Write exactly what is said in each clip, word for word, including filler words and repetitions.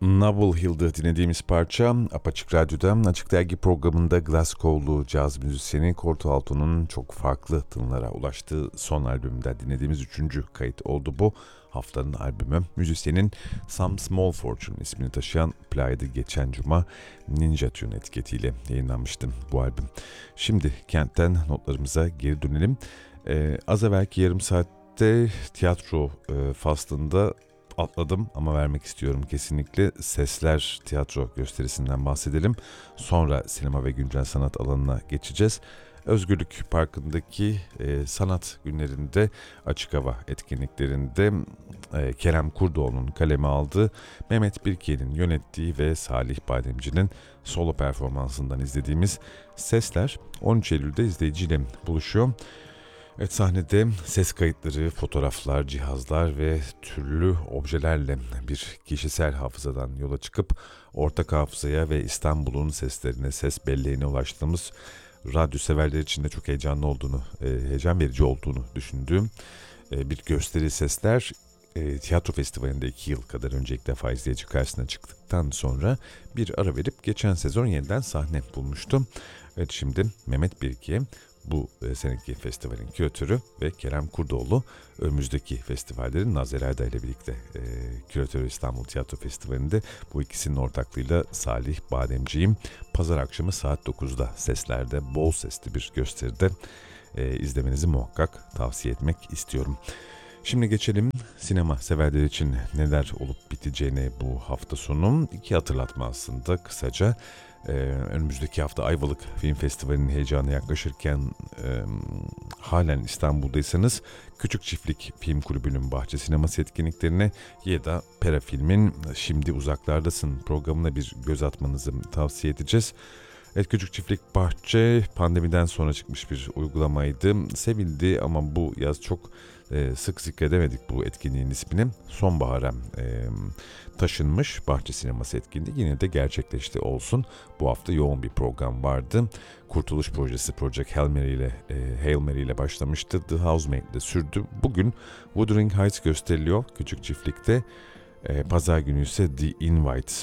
Noble Hill'de dinlediğimiz parça Apaçık Radyo'da Açık Dergi programında Glasgow'lu caz müzisyeni Corto Alto'nun çok farklı tınlara ulaştığı son albümünden dinlediğimiz üçüncü kayıt oldu bu. Haftanın albümü müzisyenin Some Small Fortune ismini taşıyan playdı geçen cuma Ninja Tune etiketiyle yayınlanmıştı bu albüm. Şimdi kentten notlarımıza geri dönelim. Ee, az evvelki yarım saatte tiyatro e, faslında atladım ama vermek istiyorum kesinlikle. Sesler tiyatro gösterisinden bahsedelim. Sonra sinema ve güncel sanat alanına geçeceğiz. Özgürlük Parkı'ndaki e, sanat günlerinde açık hava etkinliklerinde e, Kerem Kurdoğlu'nun kaleme aldığı, Mehmet Birkel'in yönettiği ve Salih Bademci'nin solo performansından izlediğimiz Sesler on üç Eylül'de izleyiciyle buluşuyor. Evet, sahnede ses kayıtları, fotoğraflar, cihazlar ve türlü objelerle bir kişisel hafızadan yola çıkıp ortak hafızaya ve İstanbul'un seslerine, ses belleğine ulaştığımız radyo severler için de çok heyecanlı olduğunu, heyecan verici olduğunu düşündüğüm bir gösteri Sesler. E, tiyatro festivalinde iki yıl kadar önce ilk defa izleyici karşısına çıktıktan sonra bir ara verip geçen sezon yeniden sahne bulmuştum. Evet, şimdi Mehmet Birke bu e, seneki festivalin küratörü ve Kerem Kurdoğlu önümüzdeki festivallerin Nazer Ayda ile birlikte e, küratörü İstanbul Tiyatro Festivali'nde. Bu ikisinin ortaklığıyla Salih Bademci'yim. Pazar akşamı saat dokuzda Sesler'de bol sesli bir gösteride e, izlemenizi muhakkak tavsiye etmek istiyorum. Şimdi geçelim sinema severler için neler olup biteceğine bu hafta sonu. İki hatırlatma aslında kısaca. Ee, önümüzdeki hafta Ayvalık Film Festivali'nin heyecanı yaklaşırken e, halen İstanbul'daysanız Küçük Çiftlik Film Kulübü'nün bahçe sineması etkinliklerine ya da Pera Film'in Şimdi Uzaklardasın programına bir göz atmanızı tavsiye edeceğiz. Evet, Küçük Çiftlik Bahçe pandemiden sonra çıkmış bir uygulamaydı. Sevildi ama bu yaz çok e, sık zikredemedik bu etkinliğin ismini. Sonbahara e, taşınmış bahçe sineması etkinliği yine de gerçekleşti olsun. Bu hafta yoğun bir program vardı. Kurtuluş Projesi Project Hail Mary ile, e, Hail Mary ile başlamıştı. The Housemaid ile sürdü. Bugün Wuthering Heights gösteriliyor Küçük Çiftlik'te. E, Pazar günü ise The Invite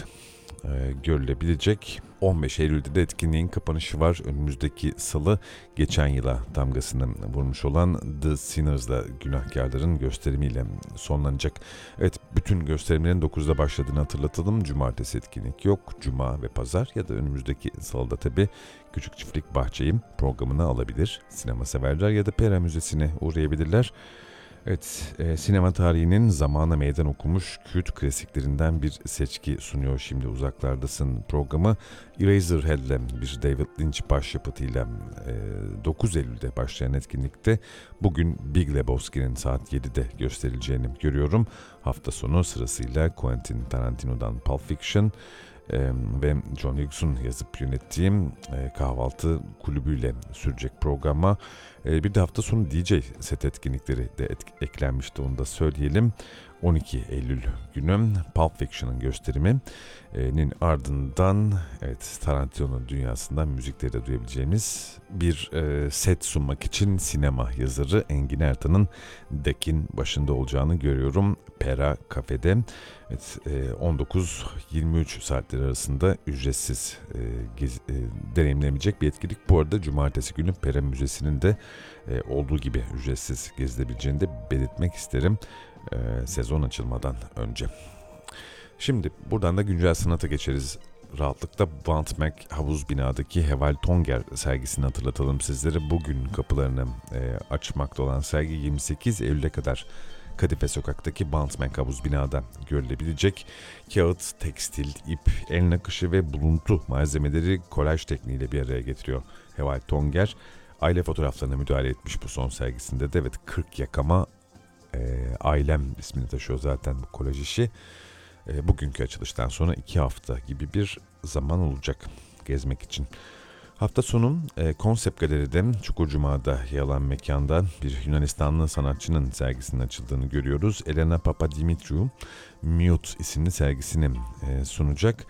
e, görülebilecek. on beş Eylül'de de etkinliğin kapanışı var. Önümüzdeki salı geçen yıla damgasını vurmuş olan The Sinners'la Günahkarların gösterimiyle sonlanacak. Evet, bütün gösterimlerin dokuzda başladığını hatırlatalım. Cumartesi etkinlik yok. Cuma ve pazar ya da önümüzdeki salıda tabii Küçük Çiftlik Bahçe'yi programına alabilir. Sinema severler ya da Pera Müzesi'ne uğrayabilirler. Evet, e, sinema tarihinin zamana meydan okumuş kült klasiklerinden bir seçki sunuyor Şimdi Uzaklardasın programı. Eraserhead'le bir David Lynch başyapıtıyla e, dokuz Eylül'de başlayan etkinlikte bugün Big Lebowski'nin saat yedide gösterileceğini görüyorum. Hafta sonu sırasıyla Quentin Tarantino'dan Pulp Fiction Ee, ve John Hughes'un yazıp yönettiğim e, kahvaltı kulübüyle sürecek programa e, bir de hafta sonu D J set etkinlikleri de et, eklenmişti, onu da söyleyelim. on iki Eylül günü Pulp Fiction'ın gösteriminin ardından evet Tarantino'nun dünyasından müzikleri de duyabileceğimiz bir e, set sunmak için sinema yazarı Engin Ertan'ın Dek'in başında olacağını görüyorum Pera Cafe'de. Evet, e, on dokuz yirmi üç saatleri arasında ücretsiz e, gez, e, deneyimlenebilecek bir etkinlik. Bu arada cumartesi günü Pera Müzesi'nin de e, olduğu gibi ücretsiz gezilebileceğini de belirtmek isterim. Ee, sezon açılmadan önce. Şimdi buradan da güncel sanata geçeriz. Rahatlıkla Bantmek Havuz Bina'daki Heval Tonger sergisini hatırlatalım sizlere. Bugün kapılarını e, açmakta olan sergi yirmi sekiz Eylül'e kadar Kadife Sokak'taki Bantmek Havuz Bina'da görülebilecek. Kağıt, tekstil, ip, el nakışı ve buluntu malzemeleri kolaj tekniğiyle bir araya getiriyor Heval Tonger. Aile fotoğraflarına müdahale etmiş bu son sergisinde de. Evet, kırk yakama E, Ailem ismini taşıyor zaten bu kolaj işi. E, bugünkü açılıştan sonra iki hafta gibi bir zaman olacak gezmek için. Hafta sonu e, Konsept Galeri'de Çukurcuma'da yer alan mekanda bir Yunanistanlı sanatçının sergisinin açıldığını görüyoruz. Elena Papadimitriou Mute isimli sergisini e, sunacak.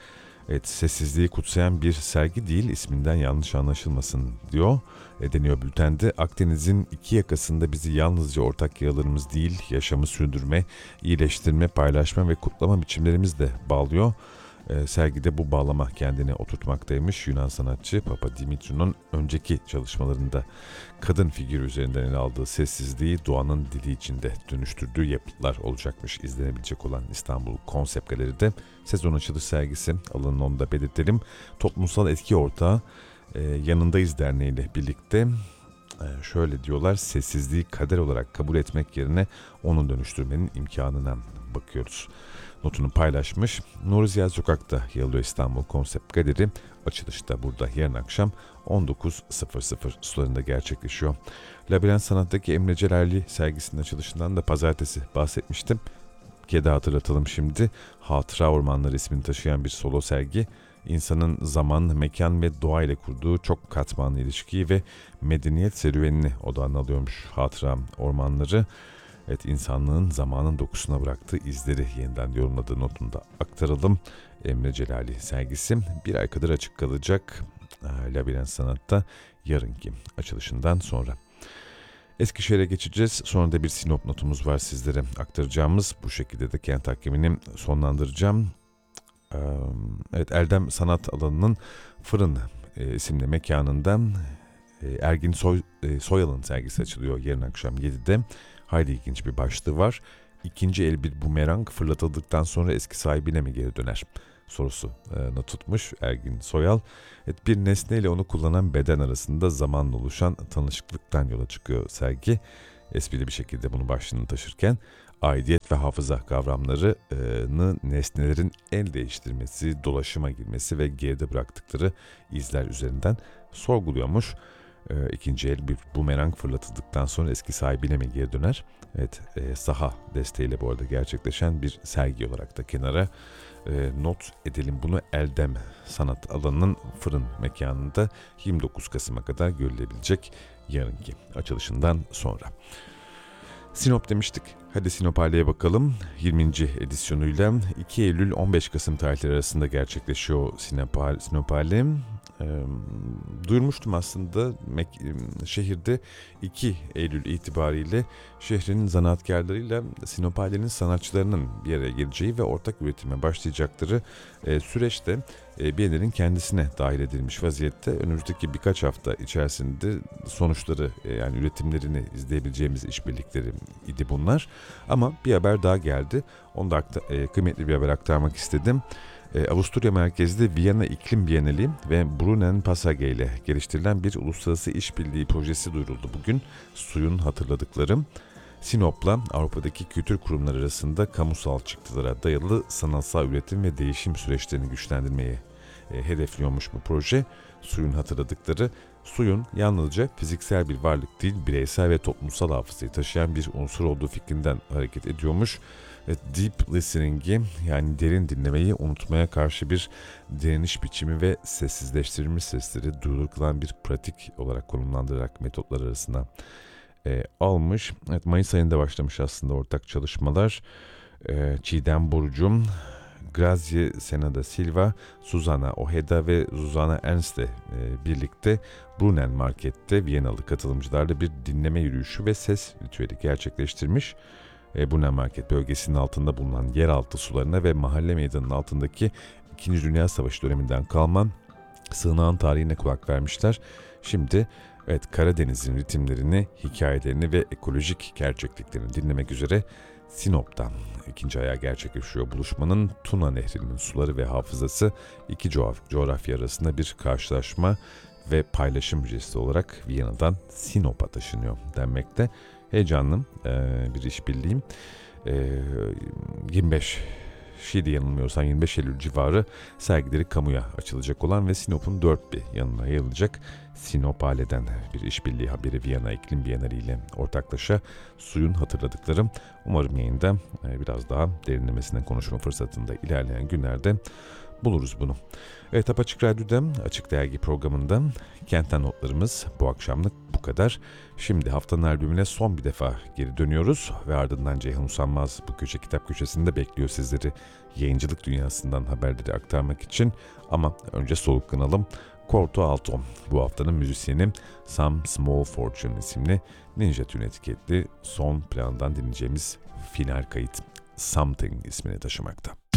Evet, sessizliği kutsayan bir sergi değil, isminden yanlış anlaşılmasın diyor. E, deniyor bültende. Akdeniz'in iki yakasında bizi yalnızca ortak yaralarımız değil, yaşamı sürdürme, iyileştirme, paylaşma ve kutlama biçimlerimiz de bağlıyor. E, sergide bu bağlama kendini oturtmaktaymış. Yunan sanatçı Papa Dimitriou'nun önceki çalışmalarında kadın figürü üzerinden ele aldığı sessizliği doğanın dili içinde dönüştürdüğü yapıtlar olacakmış izlenebilecek olan İstanbul Konsept Galeri'de. Sezon açılış sergisi, alanını onu da belirtelim. Toplumsal etki ortağı e, Yanındayız Derneği ile birlikte e, şöyle diyorlar: sessizliği kader olarak kabul etmek yerine onu dönüştürmenin imkanına bakıyoruz notunu paylaşmış. Nuri Ziya Sokak'ta yer alıyor İstanbul Konsept Galeri. Açılışta burada yarın akşam on dokuz sıfır sıfır sularında gerçekleşiyor. Labirent Sanat'taki Emre Celalli sergisinin açılışından da pazartesi bahsetmiştim. Bir kere daha hatırlatalım şimdi. Hatıra Ormanları ismini taşıyan bir solo sergi, insanın zaman, mekan ve doğa ile kurduğu çok katmanlı ilişkiyi ve medeniyet serüvenini odağına alıyormuş Hatıra Ormanları. Evet, insanlığın zamanın dokusuna bıraktığı izleri yeniden yorumladığı notunu da aktaralım. Emre Celalli sergisi bir ay kadar açık kalacak Labirent Sanat'ta yarınki açılışından sonra. Eskişehir'e geçeceğiz. Sonra da bir Sinop notumuz var sizlere aktaracağımız. Bu şekilde de kent takvimini sonlandıracağım. Evet, Erdem Sanat Alanı'nın Fırın isimli mekanından Ergin Soy, Soyal'ın sergisi açılıyor yarın akşam yedide. Hayli ilginç bir başlığı var. İkinci el bir bumerang fırlatıldıktan sonra eski sahibine mi geri döner sorusunu tutmuş Ergin Soyal. Evet, bir nesneyle onu kullanan beden arasında zamanla oluşan tanışıklıktan yola çıkıyor sergi. Esprili bir şekilde bunu başlığını taşırken aidiyet ve hafıza kavramlarını nesnelerin el değiştirmesi, dolaşıma girmesi ve geride bıraktıkları izler üzerinden sorguluyormuş. E, ikinci el bir bumerang fırlatıldıktan sonra eski sahibine mi geri döner? Evet, e, saha desteğiyle bu arada gerçekleşen bir sergi olarak da kenara e, not edelim bunu. Erdem Sanat Alanı'nın Fırın mekanında yirmi dokuz Kasım'a kadar görülebilecek yarınki açılışından sonra. Sinop demiştik. Hadi Sinop Hale'ye bakalım. yirminci edisyonuyla iki Eylül on beş Kasım tarihleri arasında gerçekleşiyor Sinop Hale. E, duyurmuştum aslında Mek- şehirde iki Eylül itibariyle şehrin zanaatkarlarıyla Sinop Hale'nin sanatçılarının bir araya geleceği ve ortak üretime başlayacakları e, süreçte e, Biennial'in kendisine dahil edilmiş vaziyette. Önümüzdeki birkaç hafta içerisinde sonuçları e, yani üretimlerini izleyebileceğimiz işbirlikleri idi bunlar. Ama bir haber daha geldi. Onu da akta- e, kıymetli bir haber aktarmak istedim. Avusturya merkezli Viyana İklim Bienali ve Brunnen Passage ile geliştirilen bir uluslararası işbirliği projesi duyuruldu bugün. Suyun hatırladıkları. Sinop'la Avrupa'daki kültür kurumları arasında kamusal çıktılara dayalı sanatsal üretim ve değişim süreçlerini güçlendirmeyi e, hedefliyormuş bu proje. Suyun hatırladıkları, suyun yalnızca fiziksel bir varlık değil, bireysel ve toplumsal hafızayı taşıyan bir unsur olduğu fikrinden hareket ediyormuş. Deep listening'i yani derin dinlemeyi unutmaya karşı bir direniş biçimi ve sessizleştirilmiş sesleri duyulur kılan bir pratik olarak konumlandırarak metotlar arasına e, almış. Evet, Mayıs ayında başlamış aslında ortak çalışmalar. E, Çiğdem Burcum, Grazie Senada Silva, Susana Ojeda ve Zuzana Ernst'le e, birlikte Brunnen Market'te Viyanalı katılımcılarla bir dinleme yürüyüşü ve ses ritüeli gerçekleştirmiş. E, Brunnen Market bölgesinin altında bulunan yeraltı sularına ve mahalle meydanının altındaki İkinci Dünya Savaşı döneminden kalma sığınağın tarihine kulak vermişler. Şimdi evet, Karadeniz'in ritimlerini, hikayelerini ve ekolojik gerçekliklerini dinlemek üzere Sinop'tan ikinci ayağı gerçekleşiyor buluşmanın. Tuna Nehri'nin suları ve hafızası iki coğraf- coğrafya arasında bir karşılaşma ve paylaşım müjdesi olarak Viyana'dan Sinop'a taşınıyor denmekte. Heyecanlı ee, bir işbirliğim. Ee, yirmi beş Şii'de yanılmıyorsam yirmi beş Eylül civarı sergileri kamuya açılacak olan ve Sinop'un dört bir yanına yayılacak Sinop Hale'den bir işbirliği haberi Viyana İklim Bienali ile ortaklaşa suyun hatırladıklarım. Umarım yayında e, biraz daha derinlemesine konuşma fırsatında ilerleyen günlerde buluruz bunu. Evet, Apaçık Radyo'da Açık Dergi programında Kentten Notlarımız bu akşamlık bu bu kadar. Şimdi haftanın albümüne son bir defa geri dönüyoruz ve ardından Ceyhun Usanmaz bu köşe kitap köşesinde bekliyor sizleri yayıncılık dünyasından haberleri aktarmak için. Ama önce soluklanalım. Corto Alto bu haftanın müzisyeni, Some Small Fortune isimli Ninja Tune etiketli son plandan dinleyeceğimiz final kayıt Something ismini taşımakta.